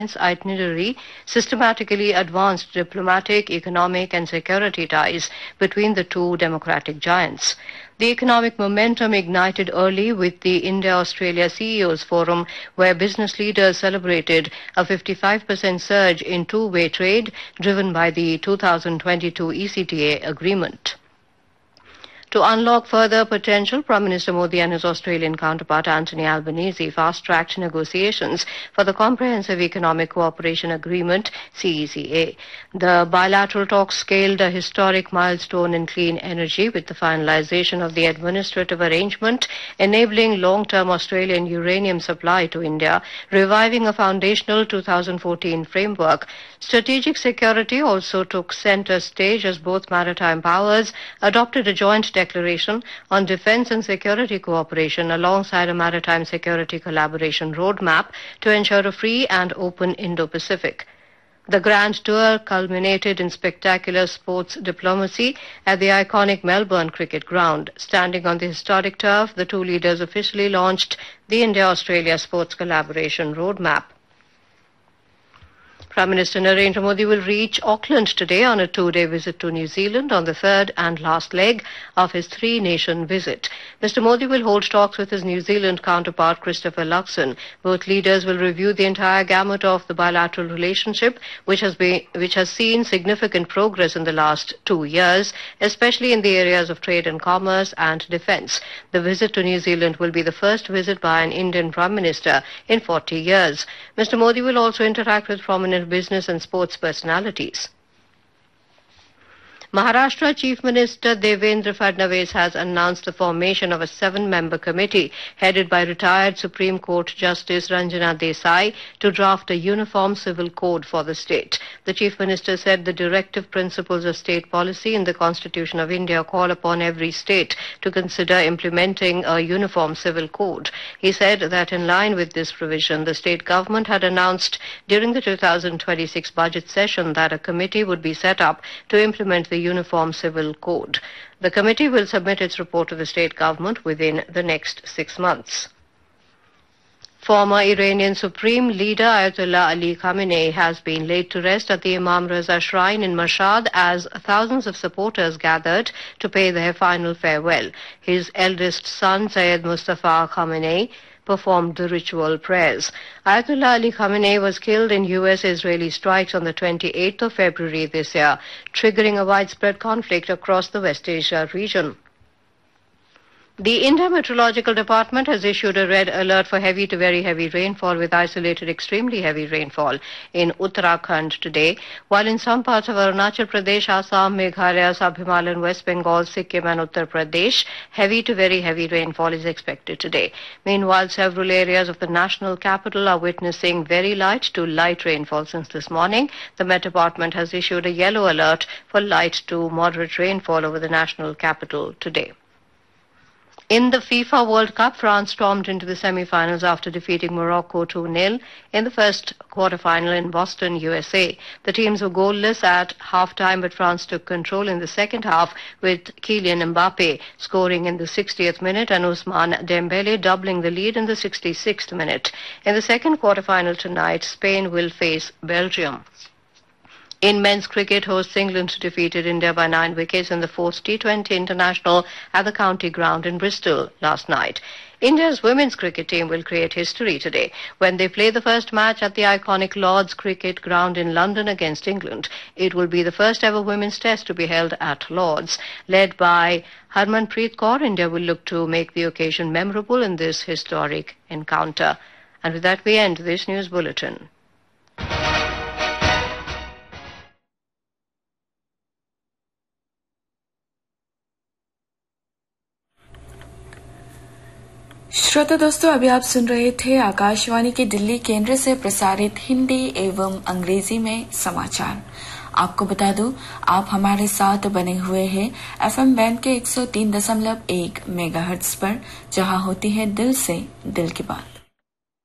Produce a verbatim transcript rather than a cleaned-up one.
itinerary systematically advanced diplomatic, economic, and security ties between the two democratic giants. The economic momentum ignited early with the India-Australia C E Os Forum, where business leaders celebrated a fifty-five percent surge in two-way trade driven by the two thousand twenty-two E C T A agreement. To unlock further potential, Prime Minister Modi and his Australian counterpart Anthony Albanese fast-tracked negotiations for the Comprehensive Economic Cooperation Agreement, C E C A. The bilateral talks scaled a historic milestone in clean energy with the finalization of the administrative arrangement enabling long-term Australian uranium supply to India, reviving a foundational two thousand fourteen framework. Strategic security also took center stage as both maritime powers adopted a joint declaration on defense and security cooperation alongside a maritime security collaboration roadmap to ensure a free and open Indo-Pacific. The grand tour culminated in spectacular sports diplomacy at the iconic Melbourne Cricket Ground. Standing on the historic turf, the two leaders officially launched the India-Australia Sports Collaboration Roadmap. Prime Minister Narendra Modi will reach Auckland today on a two-day visit to New Zealand on the third and last leg of his three-nation visit. Mister Modi will hold talks with his New Zealand counterpart Christopher Luxon. Both leaders will review the entire gamut of the bilateral relationship, which has been, which has seen significant progress in the last two years, especially in the areas of trade and commerce and defence. The visit to New Zealand will be the first visit by an Indian Prime Minister in forty years. Mister Modi will also interact with prominent business and sports personalities. Maharashtra Chief Minister Devendra Fadnavis has announced the formation of a seven-member committee headed by retired Supreme Court Justice Ranjana Desai to draft a uniform civil code for the state. The Chief Minister said the directive principles of state policy in the Constitution of India call upon every state to consider implementing a uniform civil code. He said that in line with this provision, the state government had announced during the two thousand twenty-six budget session that a committee would be set up to implement the Uniform Civil Code. The committee will submit its report to the state government within the next six months. Former Iranian Supreme Leader Ayatollah Ali Khamenei has been laid to rest at the Imam Raza Shrine in Mashhad as thousands of supporters gathered to pay their final farewell. His eldest son, Syed Mustafa Khamenei, performed the ritual prayers. Ayatollah Ali Khamenei was killed in U S-Israeli strikes on the twenty-eighth of February this year, triggering a widespread conflict across the West Asia region. The India Meteorological Department has issued a red alert for heavy to very heavy rainfall with isolated extremely heavy rainfall in Uttarakhand today, while in some parts of Arunachal Pradesh, Assam, Meghalaya, Sub-Himalayan, West Bengal, Sikkim and Uttar Pradesh, heavy to very heavy rainfall is expected today. Meanwhile, several areas of the national capital are witnessing very light to light rainfall since this morning. The Met Department has issued a yellow alert for light to moderate rainfall over the national capital today. In the FIFA World Cup, France stormed into the semi-finals after defeating Morocco two nil in the first quarter-final in Boston, U S A. The teams were goalless at half-time, but France took control in the second half with Kylian Mbappe scoring in the sixtieth minute and Ousmane Dembele doubling the lead in the sixty-sixth minute. In the second quarter-final tonight, Spain will face Belgium. In men's cricket, hosts England defeated India by nine wickets in the fourth T twenty International at the County Ground in Bristol last night. India's women's cricket team will create history today when they play the first match at the iconic Lord's Cricket Ground in London against England. It will be the first ever women's test to be held at Lord's. Led by Harmanpreet Kaur, India will look to make the occasion memorable in this historic encounter. And with that, we end this news bulletin. श्रोता दोस्तों, अभी आप सुन रहे थे आकाशवाणी के दिल्ली केंद्र से प्रसारित हिंदी एवं अंग्रेजी में समाचार। आपको बता दूं, आप हमारे साथ बने हुए हैं एफएम बैंड के एक सौ तीन दशमलव एक मेगाहर्ट्ज पर, जहां होती है दिल से दिल की बात।